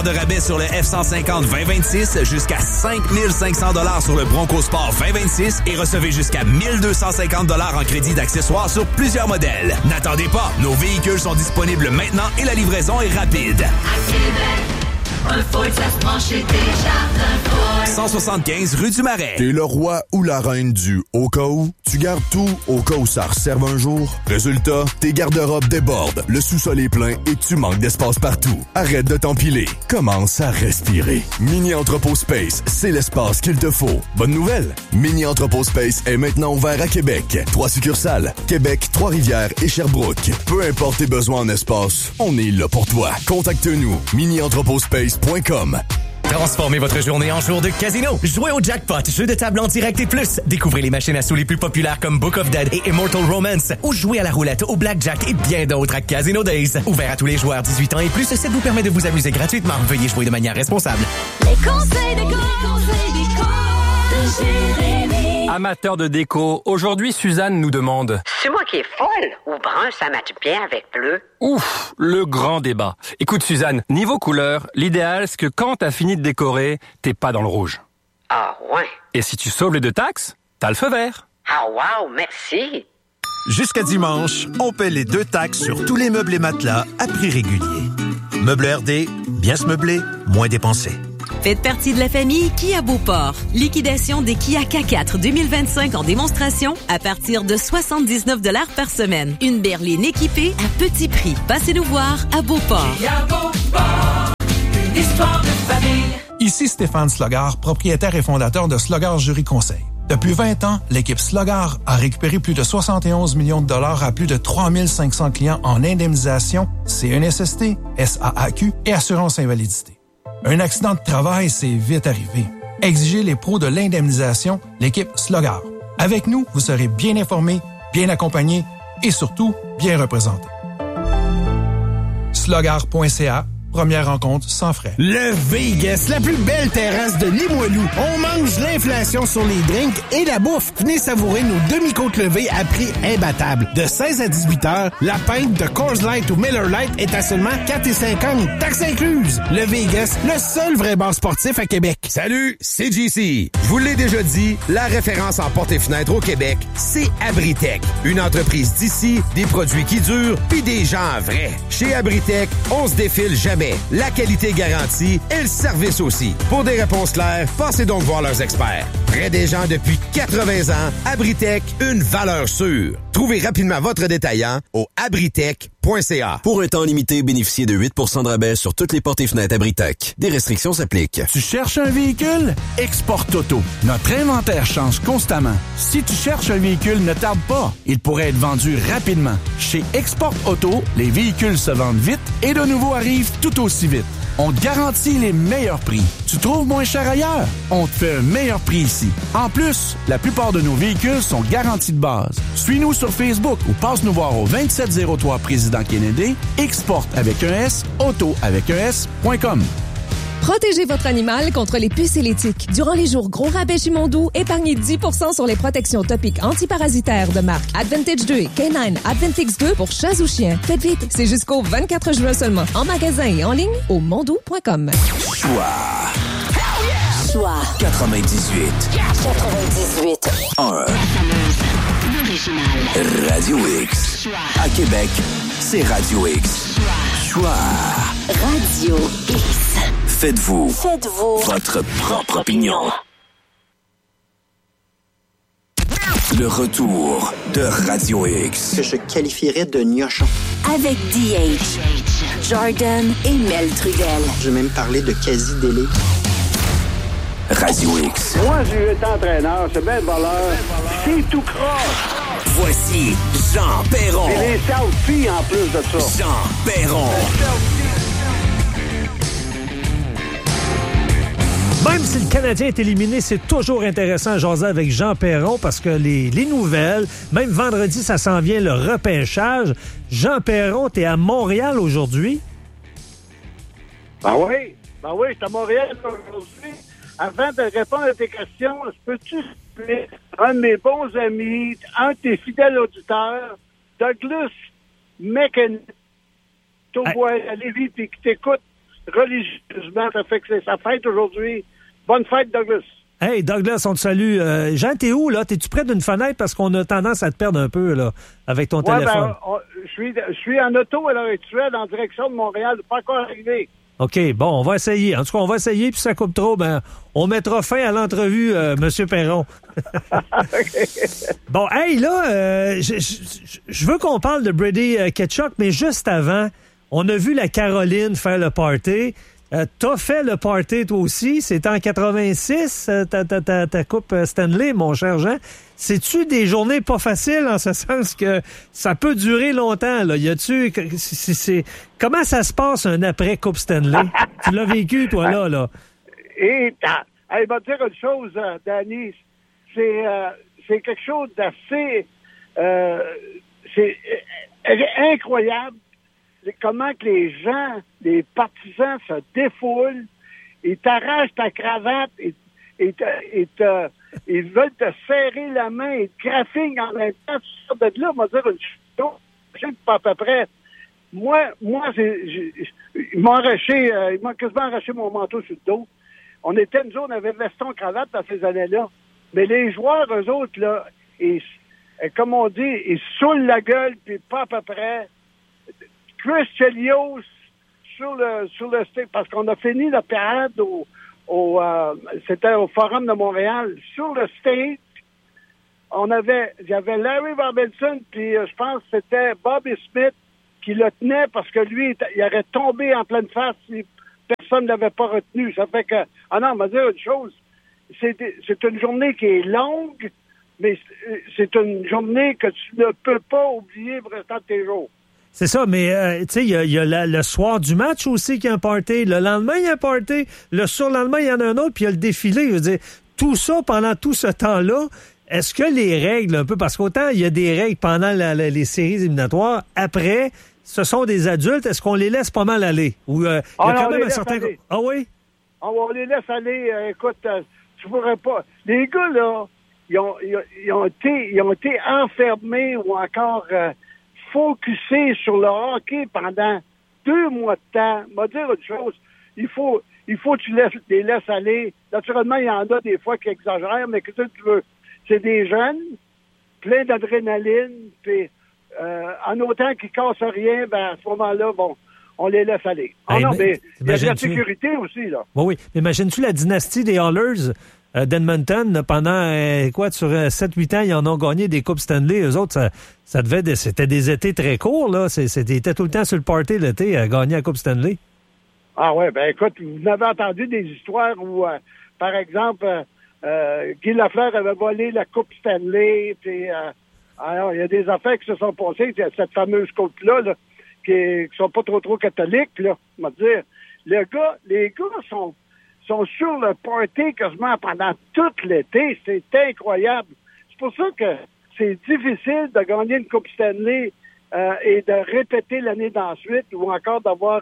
de rabais sur le F-150 2026, jusqu'à 5 500 $ sur le Bronco Sport 2026 et recevez jusqu'à 1 250 $ en crédit d'accessoires sur plusieurs modèles. N'attendez pas, nos véhicules sont disponibles maintenant et la livraison est rapide. À Québec, un Ford, ça se prend chez Desjardins Ford. 175 rue du Marais. T'es le roi ou la reine du au cas où? Tu gardes tout au cas où ça resserve un jour? Résultat, tes garde-robes débordent, le sous-sol est plein et tu manques d'espace partout. Arrête de t'empiler. Commence à respirer. Mini Entrepôt Space, c'est l'espace qu'il te faut. Bonne nouvelle! Mini Entrepôt Space est maintenant ouvert à Québec. 3 succursales. Québec, Trois-Rivières et Sherbrooke. Peu importe tes besoins en espace, on est là pour toi. Contacte-nous. minientrepotspace.com. Transformez votre journée en jour de casino. Jouez au jackpot, jeu de table en direct et plus. Découvrez les machines à sous les plus populaires comme Book of Dead et Immortal Romance. Ou jouez à la roulette, au blackjack et bien d'autres à Casino Days. Ouvert à tous les joueurs 18 ans et plus, ça vous permet de vous amuser gratuitement. Veuillez jouer de manière responsable. Les conseils déco de Jérémy. Amateur de déco, aujourd'hui Suzanne nous demande... C'est moi qui est folle ou brun, ça matche bien avec bleu? Ouf, le grand débat. Écoute Suzanne, niveau couleur, l'idéal c'est que quand t'as fini de décorer, t'es pas dans le rouge. Ah ouais? Et si tu sauves les 2 taxes, t'as le feu vert. Ah wow, merci! Jusqu'à dimanche, on paie les 2 taxes sur tous les meubles et matelas à prix régulier. Meubles RD, bien se meubler, moins dépenser. Faites partie de la famille Kia Beauport. Liquidation des Kia K4 2025 en démonstration à partir de 79 $ par semaine. Une berline équipée à petit prix. Passez nous voir à Beauport. Kia Beauport, une histoire de famille. Ici Stéphane Slogard, propriétaire et fondateur de Slogard Jury Conseil. Depuis 20 ans, l'équipe Slogard a récupéré plus de 71 millions de dollars à plus de 3500 clients en indemnisation, CNSST, SAAQ et assurance invalidité. Un accident de travail, c'est vite arrivé. Exigez les pros de l'indemnisation, l'équipe Slogard. Avec nous, vous serez bien informé, bien accompagné et surtout bien représenté. Slogard.ca. Première rencontre sans frais. Le Vegas, la plus belle terrasse de Limoilou. On mange l'inflation sur les drinks et la bouffe. Venez savourer nos demi-côtes levées à prix imbattable. De 16 à 18 heures, la pinte de Coors Light ou Miller Lite est à seulement 4,50 $, taxes incluses. Le Vegas, le seul vrai bar sportif à Québec. Salut, c'est JC. Je vous l'ai déjà dit, la référence en portes et fenêtres au Québec, c'est Abritech. Une entreprise d'ici, des produits qui durent, puis des gens vrais. Chez Abritech, on se défile jamais. La qualité garantie et le service aussi. Pour des réponses claires, passez donc voir leurs experts. Près des gens depuis 80 ans, Abritech, une valeur sûre. Trouvez rapidement votre détaillant au abritech.ca. Pour un temps limité, bénéficiez de 8 % de rabais sur toutes les portes et fenêtres Abritech. Des restrictions s'appliquent. Tu cherches un véhicule? Export Auto. Notre inventaire change constamment. Si tu cherches un véhicule, ne tarde pas. Il pourrait être vendu rapidement. Chez Export Auto, les véhicules se vendent vite et de nouveaux arrivent tout aussi vite. On te garantit les meilleurs prix. Tu trouves moins cher ailleurs? On te fait un meilleur prix ici. En plus, la plupart de nos véhicules sont garantis de base. Suis-nous sur Facebook ou passe nous voir au 2703 Président Kennedy, Export avec un S, Auto avec un S.com. Protégez votre animal contre les puces et les tiques. Durant les jours gros rabais chez Mondou, épargnez 10% sur les protections topiques antiparasitaires de marque Advantage 2 et Canine Advantix 2 pour chats ou chiens. Faites vite, c'est jusqu'au 24 juin seulement. En magasin et en ligne au mondou.com. Choix 98. 1. Radio X. À Québec, c'est Radio X. Choix. Radio X. Faites-vous votre propre opinion. Le retour de Radio X. Que je qualifierais de gnochon. Avec DH, Jordan et Mel Trudel. Je vais même parler de quasi-délai. Radio X. Moi, j'ai été entraîneur, c'est bien de valeur. C'est tout croche. Voici Jean Perron. Et les selfies en plus de ça. Jean Perron. Même si le Canadien est éliminé, c'est toujours intéressant à jaser avec Jean Perron parce que les nouvelles, même vendredi, ça s'en vient le repêchage. Jean Perron, t'es à Montréal aujourd'hui? Ben oui, j'étais à Montréal aujourd'hui. Avant de répondre à tes questions, peux-tu appeler un de mes bons amis, un de tes fidèles auditeurs, Douglas McKenna, à Lévis, puis qui t'écoute religieusement. Ça fait que c'est sa fête aujourd'hui. Bonne fête, Douglas. Hey, Douglas, on te salue. Jean, t'es où, là? T'es-tu près d'une fenêtre? Parce qu'on a tendance à te perdre un peu, là, avec ton téléphone. Je suis en auto à l'heure actuelle en direction de Montréal. Pas encore arrivé. OK, bon, on va essayer. En tout cas, on va essayer, puis si ça coupe trop, ben, on mettra fin à l'entrevue, M. Perron. Bon, hey, là, je veux qu'on parle de Brady Tkachuk, mais juste avant, on a vu la Caroline faire le party. T'as fait le party, toi aussi. C'était en 86, ta coupe Stanley, mon cher Jean. C'est-tu des journées pas faciles en ce sens que ça peut durer longtemps, là? Comment ça se passe un après-coupe Stanley? Tu l'as vécu, toi, là? Et, il va te dire une chose, Danny. C'est quelque chose d'assez... c'est incroyable. Comment que les gens, les partisans se défoulent, ils t'arrachent ta cravate, ils veulent te serrer la main, ils te graffignent en même temps. Tu sors de là, on va dire une chose, je sais pas à peu près. Moi, il m'a quasiment arraché mon manteau sur le dos. On avait veston cravate dans ces années-là. Mais les joueurs, eux autres, là, comme on dit, ils saoulent la gueule, puis pas à peu près. Chris Chelios sur le stick, parce qu'on a fini la parade c'était au Forum de Montréal. Sur le stage, il y avait Larry Robinson, puis je pense que c'était Bobby Smith qui le tenait parce que lui, il aurait tombé en pleine face si personne ne l'avait pas retenu. Ça fait que, on va dire une chose, c'est une journée qui est longue, mais c'est une journée que tu ne peux pas oublier pour le restant de tes jours. C'est ça, mais tu sais, il y a le soir du match aussi qu'il y a un party. Le lendemain, il y a un party. Le surlendemain, il y en a un autre, puis il y a le défilé. Je veux dire, tout ça, pendant tout ce temps-là, est-ce que les règles, un peu, parce qu'autant il y a des règles pendant les séries éliminatoires, après, ce sont des adultes, est-ce qu'on les laisse pas mal aller? Ou il y a quand même un certain... Ah oui? On les laisse aller. Écoute, tu pourrais pas... Les gars, là, ils ont été enfermés ou encore... focusé sur le hockey pendant 2 mois de temps. M'a dire une chose, il faut que tu les laisses aller. Naturellement, il y en a des fois qui exagèrent, mais qu'est-ce que tu veux? C'est des jeunes, pleins d'adrénaline, puis en autant qu'ils cassent rien, ben à ce moment-là, bon, on les laisse aller. Hey, mais il y a de la sécurité aussi, là. Oui. Imagines-tu la dynastie des Oilers d'Edmonton, pendant, sur 7-8 ans, ils en ont gagné des Coupes Stanley. Eux autres, c'était des étés très courts, là. Ils étaient tout le temps sur le party l'été à gagner la Coupe Stanley. Ah ouais, ben écoute, vous avez entendu des histoires où, par exemple, Guy Lafleur avait volé la Coupe Stanley, puis alors, il y a des affaires qui se sont passées, cette fameuse coupe-là, là, qui sont pas trop catholiques, là, on va dire. Les gars sont sur le party quasiment pendant tout l'été. C'est incroyable. C'est pour ça que c'est difficile de gagner une Coupe Stanley et de répéter l'année d'ensuite ou encore d'avoir,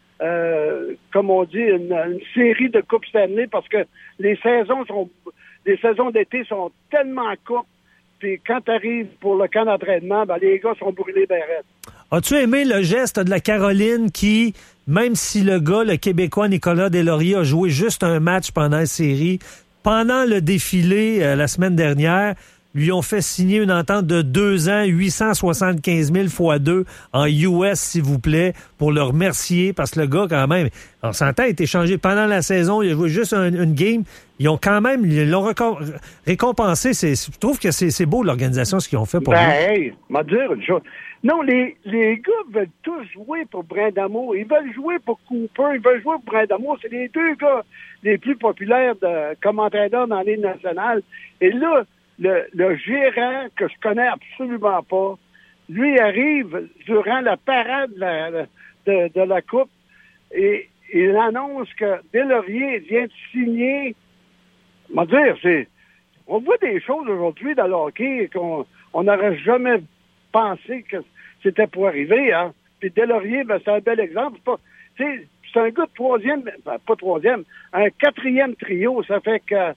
comme on dit, une série de Coupes Stanley parce que les saisons d'été sont tellement courtes. Puis quand tu arrives pour le camp d'entraînement, ben, les gars sont brûlés ben raides. As-tu aimé le geste de la Caroline qui, même si le gars, le Québécois Nicolas Deslauriers, a joué juste un match pendant la série, pendant le défilé la semaine dernière, lui ont fait signer une entente de 2 ans, 875 000 x 2 en US, s'il vous plaît, pour le remercier, parce que le gars, quand même, on s'entend, a été changé pendant la saison, il a joué juste une game. Ils l'ont récompensé. Je trouve que c'est beau, l'organisation, ce qu'ils ont fait pour lui. Hey, m'a dire une chose. Non, les gars veulent tous jouer pour Brindamour. Ils veulent jouer pour Cooper. Ils veulent jouer pour Brindamour. C'est les 2 gars les plus populaires comme entraîneurs dans la Ligue nationale. Et là, le gérant, que je connais absolument pas, lui arrive durant la parade de la Coupe et il annonce que Deslauriers vient de signer. On va dire, on voit des choses aujourd'hui dans le hockey qu'on n'aurait jamais pensé que c'était pour arriver, hein. Puis Deslauriers, ben, c'est un bel exemple. C'est un gars de 3e, ben, pas 3e, un 4e trio. Ça fait que,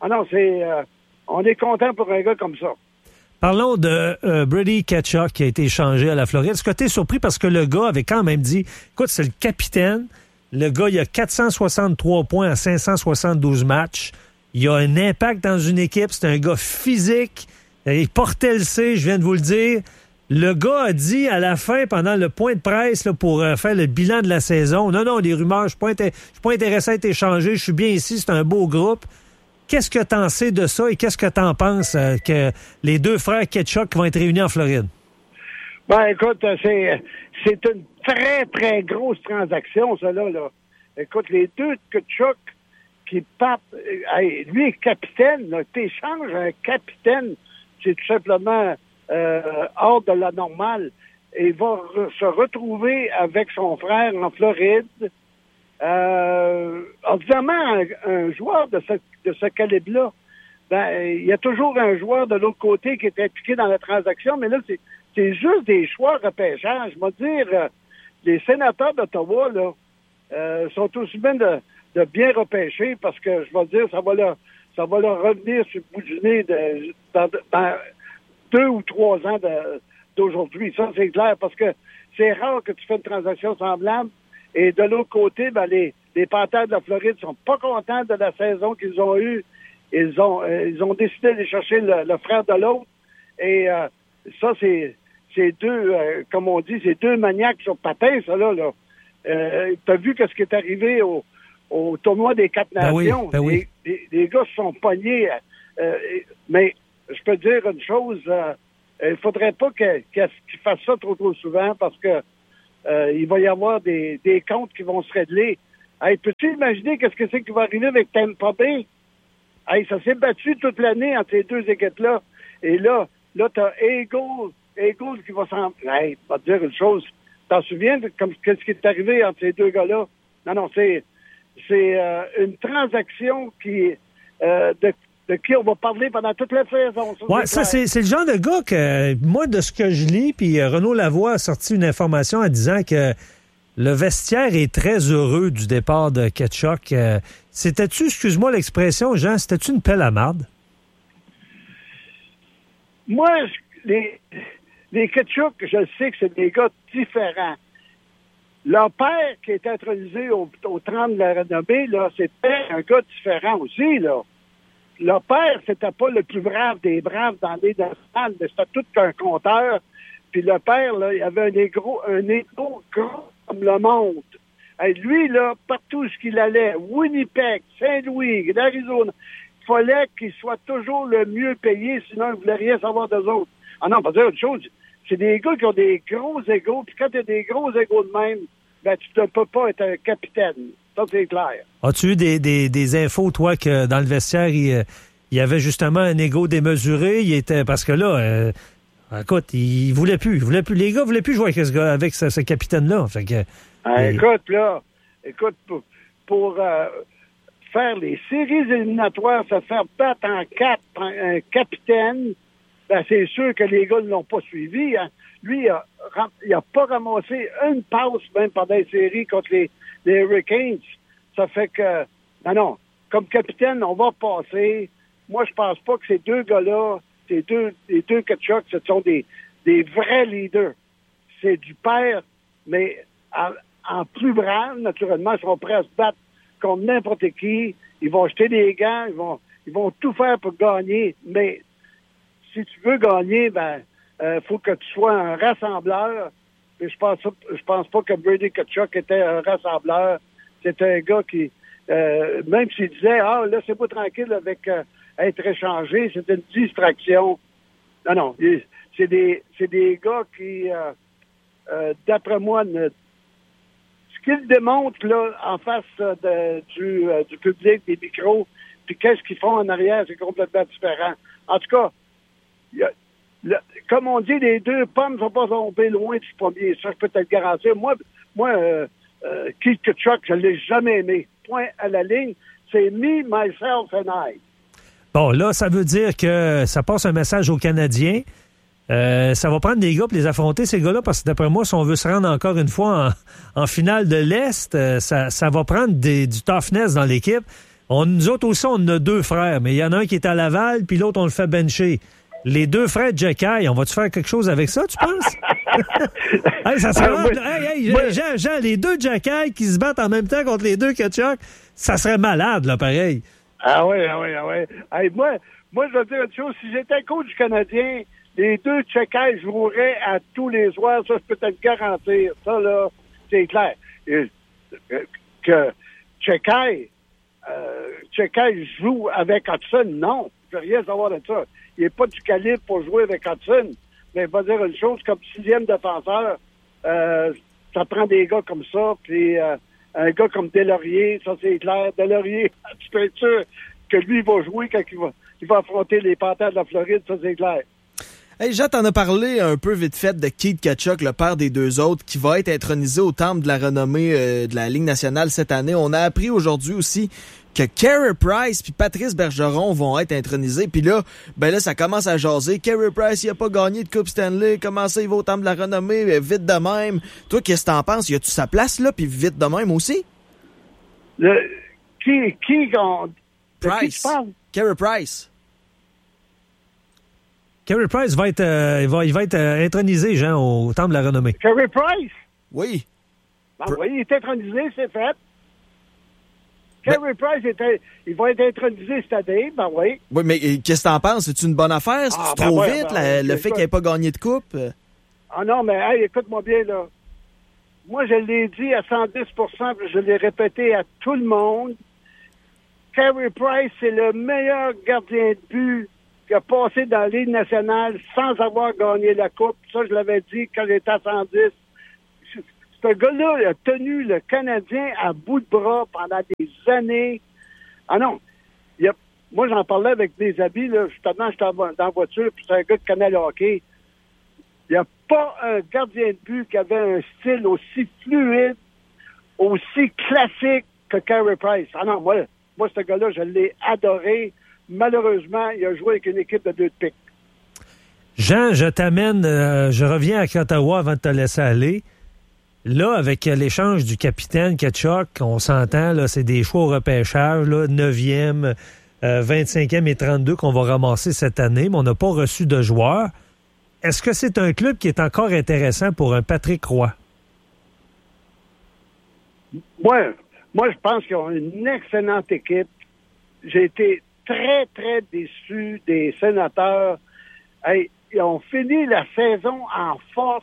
on est content pour un gars comme ça. Parlons de Brady Tkachuk qui a été échangé à la Floride. Est-ce que tu es surpris parce que le gars avait quand même dit, écoute, c'est le capitaine, Le gars, il a 463 points en 572 matchs. Il a un impact dans une équipe. C'est un gars physique. Il portait le C, je viens de vous le dire. Le gars a dit à la fin, pendant le point de presse là, pour faire le bilan de la saison, non, les rumeurs, je ne suis pas intéressé à être échangé, je suis bien ici, c'est un beau groupe. Qu'est-ce que t'en sais de ça et qu'est-ce que t'en penses que les deux frères Ketchuk vont être réunis en Floride? Ben, écoute, c'est une très, très grosse transaction, ça, là. Écoute, les deux Ketchuk qui partent, lui est capitaine, là. T'échanges un capitaine, c'est tout simplement hors de la normale. Et il va se retrouver avec son frère en Floride. Évidemment, un joueur de ce calibre-là, ben, il y a toujours un joueur de l'autre côté qui est impliqué dans la transaction, mais là, c'est juste des choix repêchage. Je vais dire, les sénateurs d'Ottawa, là, sont aussi bien de bien repêcher parce que, je vais dire, ça va leur revenir sur le bout du nez dans 2 ou 3 ans d'aujourd'hui. Ça, c'est clair, parce que c'est rare que tu fais une transaction semblable. Et de l'autre côté, ben, les Panthers de la Floride sont pas contents de la saison qu'ils ont eue. Ils ont décidé de chercher le frère de l'autre. Et ça, c'est deux, comme on dit, c'est deux maniaques sur patin, ça, là. T'as vu ce qui est arrivé au tournoi des 4 Nations? Ben oui. Les gars se sont pognés. Mais je peux te dire une chose, il faudrait pas qu'ils fassent ça trop souvent parce que il va y avoir des comptes qui vont se régler. Hey, peux-tu imaginer qu'est-ce que c'est qui va arriver avec Tampa Bay? Hey, ça s'est battu toute l'année entre ces deux équipes-là. Et là t'as Eagles qui va s'en... Hey, je vais te dire une chose. T'en souviens de qu'est-ce qui est arrivé entre ces deux gars-là? Non, c'est une transaction qui de qui on va parler pendant toute la saison. Ça, c'est le genre de gars que, moi, de ce que je lis, puis Renaud Lavoie a sorti une information en disant que le vestiaire est très heureux du départ de Ketchuk. C'était-tu, excuse-moi l'expression, Jean, c'était-tu une pelle à marde? Moi, les Ketchuk, je sais que c'est des gars différents. Leur père, qui était intronisé au 30 de la renommée, là, c'était un gars différent aussi, là. Leur père, c'était pas le plus brave des braves dans les nationales, mais c'était tout qu'un compteur. Puis le père, là, il avait un égo gros comme le monde. Et lui, là, partout où il allait, Winnipeg, Saint-Louis, l'Arizona, il fallait qu'il soit toujours le mieux payé, sinon il ne voulait rien savoir d'eux autres. Ah non, pas dire autre chose. C'est des gars qui ont des gros égos, puis quand tu as des gros égos de même, ben tu ne peux pas être un capitaine. Ça, c'est clair. As-tu eu des infos, toi, que dans le vestiaire, il y avait justement un égo démesuré? Il était... Parce que là, écoute, il voulait plus. Les gars voulaient plus jouer avec ce capitaine-là. Fait que, écoute, pour faire les séries éliminatoires, se faire battre en 4 par un capitaine, ben c'est sûr que les gars ne l'ont pas suivi. Hein. Lui, il a pas ramassé une passe même pendant les séries contre les Hurricanes. Ça fait que, non, comme capitaine, on va passer. Moi, je pense pas que ces deux gars-là, les deux Ketchuk, ce sont des vrais leaders. C'est du père, mais en plus brave, naturellement, ils seront prêts à se battre contre n'importe qui. Ils vont jeter des gants, ils vont tout faire pour gagner. Mais si tu veux gagner, ben, faut que tu sois un rassembleur. Et je pense pas que Brady Ketchuk était un rassembleur. C'était un gars qui, même s'il disait, laissez-moi tranquille avec être échangé, c'était une distraction. Non, c'est des gars qui, d'après moi, ce qu'ils démontrent là en face du public, des micros, puis qu'est-ce qu'ils font en arrière, c'est complètement différent. En tout cas, comme on dit, les deux pommes ne sont pas tombées loin du premier. Ça, je peux te le garantir. Moi, Keith Ketchuk, je ne l'ai jamais aimé. Point à la ligne, c'est me, myself and I. Bon, là, ça veut dire que ça passe un message aux Canadiens. Ça va prendre des gars pour les affronter, ces gars-là, parce que d'après moi, si on veut se rendre encore une fois en finale de l'Est, ça va prendre du toughness dans l'équipe. Nous autres aussi, on a deux frères, mais il y en a un qui est à Laval, puis l'autre, on le fait bencher. Les deux frères Jekai, on va-tu faire quelque chose avec ça, tu penses? Hey, ça serait Jean, les deux Jekai qui se battent en même temps contre les deux Tkachuk, ça serait malade, là, pareil. Ah oui. Hey, moi, je vais dire une chose. Si j'étais coach du Canadien, les deux Jekai joueraient à tous les soirs. Ça, je peux te le garantir. Ça, là, c'est clair. Que Jekai joue avec Hudson, non. Je veux rien savoir de ça. Il n'est pas du calibre pour jouer avec Hudson. Mais il va dire une chose, comme 6e défenseur, ça prend des gars comme ça, puis un gars comme Deslauriers, ça c'est clair. Deslauriers, tu peux être sûr que lui, il va jouer quand il va affronter les Panthers de la Floride, ça c'est clair. Hey, Jean, t'en as parlé un peu vite fait de Keith Tkachuk, le père des deux autres, qui va être intronisé au temple de la renommée de la Ligue nationale cette année. On a appris aujourd'hui aussi que Carey Price puis Patrice Bergeron vont être intronisés. Puis là, ça commence à jaser. Carey Price, il a pas gagné de Coupe Stanley. Comment ça, il va au temple de la renommée? Vite de même. Toi, qu'est-ce que t'en penses? Y a-tu sa place, là? Puis vite de même aussi? Qui Price. Carey Price. Carey Price va être, il va être intronisé, Jean, au temple de la renommée. Carey Price? Oui. Oui, il est intronisé, c'est fait. Carey Price, il va être intronisé cette année, oui. Oui, mais qu'est-ce que t'en penses? C'est une bonne affaire? C'est trop vite, le fait qu'il n'ait pas gagné de coupe? Ah non, mais hey, écoute-moi bien, là. Moi, je l'ai dit à 110%, puis je l'ai répété à tout le monde. Carey Price, c'est le meilleur gardien de but qui a passé dans la Ligue nationale sans avoir gagné la coupe. Ça, je l'avais dit quand j'étais à 110. Ce gars-là, il a tenu le Canadien à bout de bras pendant des années. Ah non. Moi, j'en parlais avec des amis, là. Justement, j'étais dans la voiture, puis c'est un gars qui connaît le hockey. Il n'y a pas un gardien de but qui avait un style aussi fluide, aussi classique que Carey Price. Ah non, moi, ce gars-là, je l'ai adoré. Malheureusement, il a joué avec une équipe de 2 de pique. Jean, je t'amène, je reviens à Ottawa avant de te laisser aller. Là, avec l'échange du capitaine Tkachuk, on s'entend, là, c'est des choix au repêchage, là, 9e, 25e et 32 qu'on va ramasser cette année, mais on n'a pas reçu de joueurs. Est-ce que c'est un club qui est encore intéressant pour un Patrick Roy? Moi, je pense qu'ils ont une excellente équipe. J'ai été très, très déçu des Sénateurs. Hey, ils ont fini la saison en force.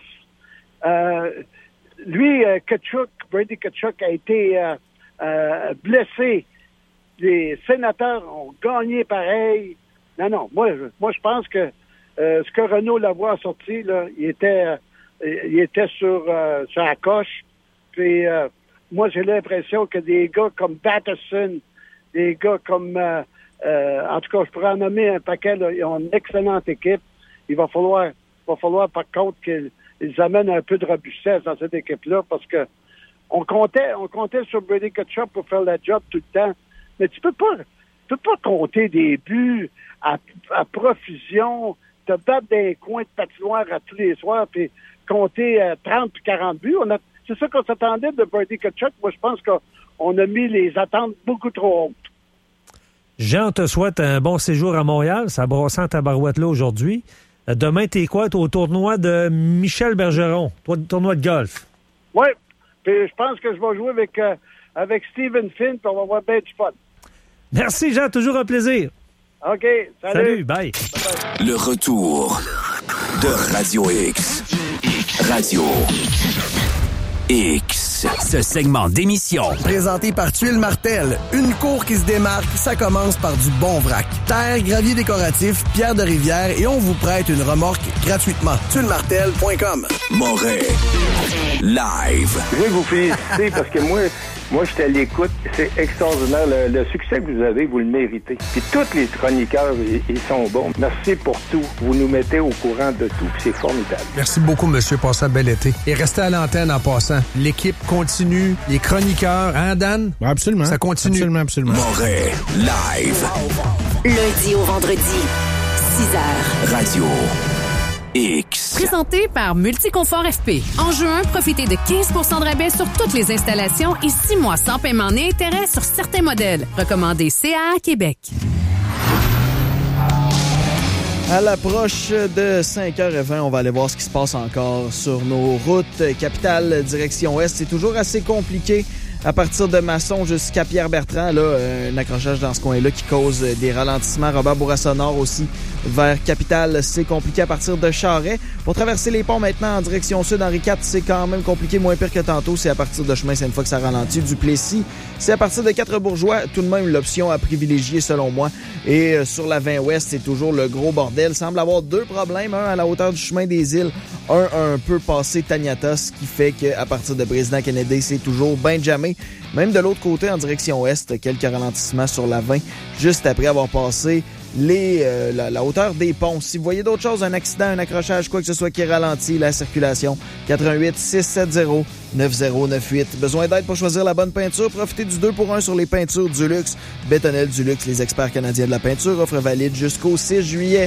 Brady Tkachuk a été blessé. Les Sénateurs ont gagné pareil. Non, moi je pense que ce que Renaud Lavoie a sorti, là, il était sur la coche. Puis moi, j'ai l'impression que des gars comme Batterson, des gars comme en tout cas, je pourrais en nommer un paquet, là, ils ont une excellente équipe. Il va falloir par contre qu'ils amènent un peu de robustesse dans cette équipe-là, parce que on comptait sur Brady Tkachuk pour faire la job tout le temps. Mais tu peux pas compter des buts à profusion, te battre des coins de patinoire à tous les soirs, puis compter 30 puis 40 buts. C'est ça qu'on s'attendait de Brady Tkachuk. Moi, je pense qu'on a mis les attentes beaucoup trop hautes. Jean, te souhaite un bon séjour à Montréal. Ça brasse en tabarouette là aujourd'hui. Demain, t'es quoi? T'es au tournoi de Michel Bergeron, tournoi de golf. Oui, puis je pense que je vais jouer avec Steven Finn, puis on va avoir bien du fun. Merci, Jean. Toujours un plaisir. OK, salut. Bye. Le retour de Radio X. Radio X. Ce segment d'émission présenté par Tuile Martel, une cour qui se démarque, ça commence par du bon vrac. Terre, gravier décoratif, pierre de rivière et on vous prête une remorque gratuitement. tuilemartel.com. Moret Live. Je veux vous féliciter parce que moi, j'étais à l'écoute. C'est extraordinaire. Le succès que vous avez, vous le méritez. Puis tous les chroniqueurs, ils sont bons. Merci pour tout. Vous nous mettez au courant de tout. Puis c'est formidable. Merci beaucoup, monsieur. Passez un bel été. Et restez à l'antenne en passant. L'équipe continue. Les chroniqueurs, hein, Dan? Absolument. Ça continue. Absolument. Moret Live. Lundi au vendredi, 6h. Radio X. Présenté par Multiconfort FP. En juin, profitez de 15 % de rabais sur toutes les installations et 6 mois sans paiement ni intérêt sur certains modèles. Recommandé CAA Québec. À l'approche de 5h20, on va aller voir ce qui se passe encore sur nos routes. Capitale, direction Ouest, c'est toujours assez compliqué. À partir de Masson jusqu'à Pierre-Bertrand, là, un accrochage dans ce coin-là qui cause des ralentissements. Robert Bourassa-Nord aussi vers Capitale, c'est compliqué à partir de Charest. Pour traverser les ponts maintenant en direction sud, Henri IV, c'est quand même compliqué, moins pire que tantôt. C'est à partir de Chemin Sainte-Foy que ça ralentit. Duplessis, c'est à partir de Quatre-Bourgeois, tout de même l'option à privilégier selon moi. Et sur la 20 Ouest, c'est toujours le gros bordel. Semble avoir deux problèmes, un à la hauteur du chemin des îles, un peu passé Taniata, ce qui fait qu'à partir de Président Kennedy, c'est toujours Benjamin. Même de l'autre côté, en direction ouest, quelques ralentissements sur la 20, juste après avoir passé la hauteur des ponts. Si vous voyez d'autres choses, un accident, un accrochage, quoi que ce soit qui ralentit la circulation, 88 670 9098. Besoin d'aide pour choisir la bonne peinture? Profitez du 2 pour 1 sur les peintures Dulux. Bétonnel Dulux, les experts canadiens de la peinture, offre valide jusqu'au 6 juillet.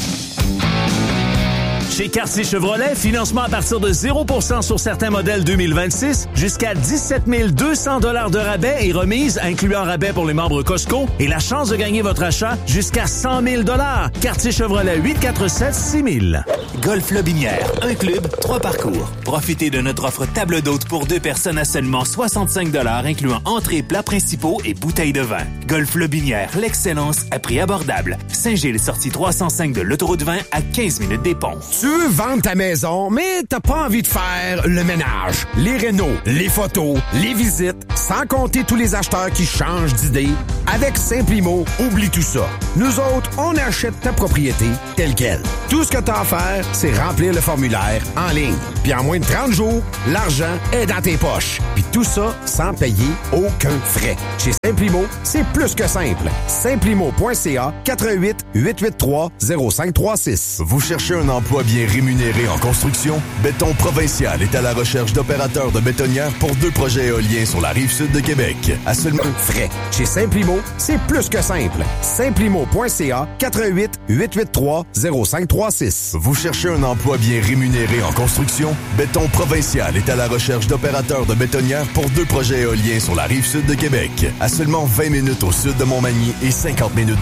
Chez Cartier Chevrolet, financement à partir de 0% sur certains modèles 2026, jusqu'à 17 200 $ de rabais et remise, incluant rabais pour les membres Costco et la chance de gagner votre achat jusqu'à 100 000 $. Cartier Chevrolet 847-6000. Golf Lobinière, un club, 3 parcours. Profitez de notre offre table d'hôte pour 2 personnes à seulement 65 $, incluant entrées, plats principaux et bouteilles de vin. Golf Lobinière, l'excellence à prix abordable. Saint-Gilles, sortie 305 de l'autoroute 20 à 15 minutes des ponts. Tu veux vendre ta maison, mais t'as pas envie de faire le ménage, les rénos, les photos, les visites, sans compter tous les acheteurs qui changent d'idée. Avec Simplimo, oublie tout ça. Nous autres, on achète ta propriété telle quelle. Tout ce que t'as à faire, c'est remplir le formulaire en ligne. Puis en moins de 30 jours, l'argent est dans tes poches. Puis tout ça sans payer aucun frais. Chez Simplimo, c'est plus que simple. Simplimo.ca 88 883 0536. Vous cherchez un emploi bien rémunéré en construction? Béton Provincial est à la recherche d'opérateurs de bétonnières pour 2 projets éoliens sur la rive-sud de Québec. À seulement frais. Chez Simplimo, c'est plus que simple. Simplimo.ca 88 883 0536. Vous cherchez un emploi bien rémunéré en construction? Béton Provincial est à la recherche d'opérateurs de bétonnières pour 2 projets éoliens sur la rive-sud de Québec. À seulement 20 minutes au sud de Montmagny et 50 minutes